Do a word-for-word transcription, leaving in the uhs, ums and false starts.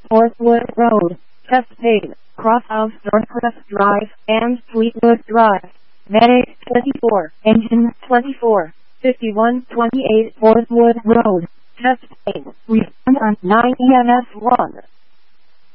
Forthwood Road, Chespade, Crosshouse Northcrest Drive, and Fleetwood Drive. Medic twenty-four, Engine twenty-four, fifty-one twenty-eight Forthwood Road, Chespade. Respond on nine E M S one.